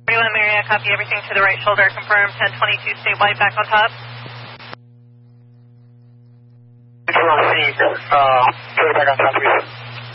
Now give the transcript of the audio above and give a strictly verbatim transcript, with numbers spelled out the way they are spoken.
forty-one Maria, copy everything to the right shoulder. Confirm ten twenty-two, stay wide, back on top. Control C, uh, stay back on top, please.